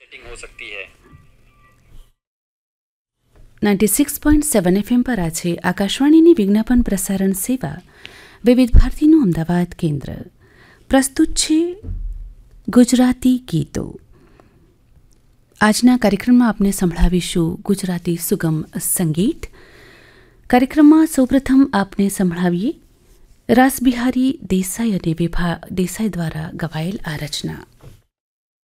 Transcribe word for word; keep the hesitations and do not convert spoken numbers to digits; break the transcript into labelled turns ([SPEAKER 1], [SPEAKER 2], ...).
[SPEAKER 1] Setting हो सकती है।
[SPEAKER 2] Ninety six point seven FM પર આજે આકાશવાણીની વિજ્ઞાપન પ્રસારણ સેવા વિવિધ ભારતીનું અમદાવાદ કેન્દ્ર પ્રસ્તુત છે ગુજરાતી ગીતો. આજના કાર્યક્રમમાં આપણે સંભળાવીશું ગુજરાતી સુગમ સંગીત. કાર્યક્રમમાં સૌપ્રથમ આપને સંભળાવીએ રાસબિહારી દેસાઈ અને વિભા દેસાઈ દ્વારા ગવાયેલ આ રચના.